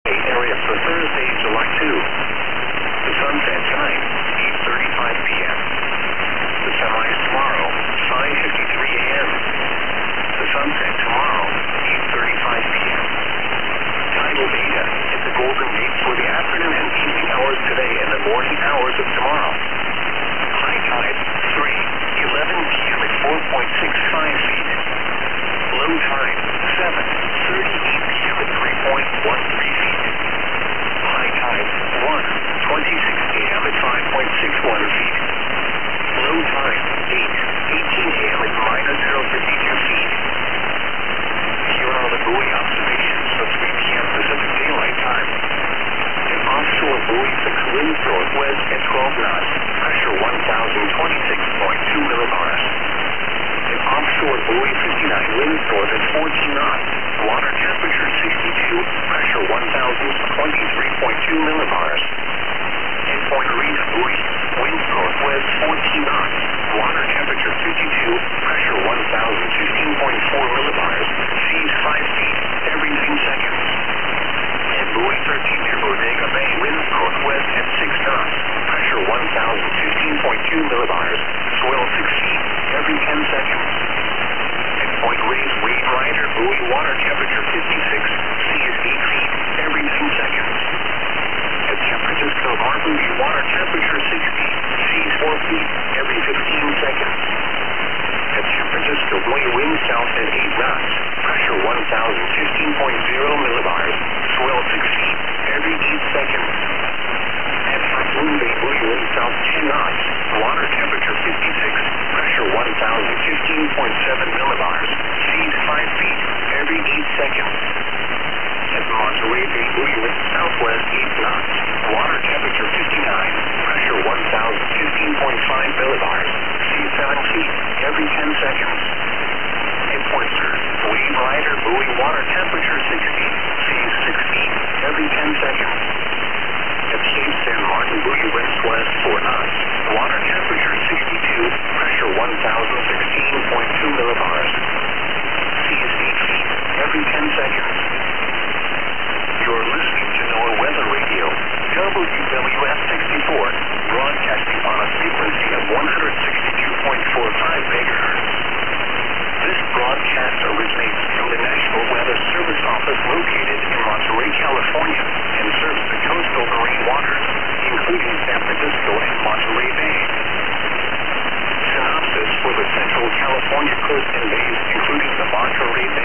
area for Thursday, July 2. The sunset time, 8:35 p.m. The sunrise tomorrow, 5:53 a.m. The sunset tomorrow, 8:35 p.m. Tidal data at the Golden Gate for the afternoon and evening hours today and the morning hours of tomorrow. High tide, 3:11 p.m. at 4.65 feet. Low tide, 7:38 p.m. at 3.13 feet. High tide, 1:26 a.m. at 5.61 feet. Low tide, 8:18 a.m. at -0.52 feet. Here are the buoy observations for 3 p.m. Pacific Daylight Time. An offshore buoy 6 winds northwest at 12 knots, pressure 1,026.2 millibars. An offshore buoy 59 winds north at 14 knots, water temperature 62, pressure 1,023.2 millibars. And Point Rita buoy, winds northwest 14 knots, water temperature 52, pressure 1,015.4 millibars, seas 5 feet every 9 seconds. And buoy 13 near Bodega Bay, winds northwest at 6 knots, pressure 1,015.2 millibars, swell 6 feet every 10 seconds. And Point Reyes Wade Rider buoy, water temperature 56, seas 8 feet every 9 seconds. At San Francisco Harbor, water temperature 60, seas 4 feet every 15 seconds. At San Francisco Buoy, wind south at 8 knots, pressure 1,015.0 millibars, swell 6 feet every 8 seconds. At Half Moon Bay Buoy, wind south 10 knots, water temperature 56, pressure 1,015.7 millibars, seas 5 feet every 8 seconds. At Monterey Bay Buoy, wind southwest 8 knots, water temperature 59, pressure 1,015.5 millibars, seas 7 feet every 10 seconds. At Point Sur, Wade Rider buoy, water temperature 60, seas 6 feet every 10 seconds. At Cape San Martin buoy, winds west 4 knots, water temperature 62, pressure 1,016.2 millibars, seas 8 feet every 10 seconds. You're listening to NOAA Weather Radio, WWF 64, broadcasting on a frequency of 162.45 megahertz. This broadcast originates from the National Weather Service Office located in Monterey, California, and serves the coastal marine waters, including San Francisco and Monterey Bay. Synopsis for the Central California coast and bays, including the Monterey Bay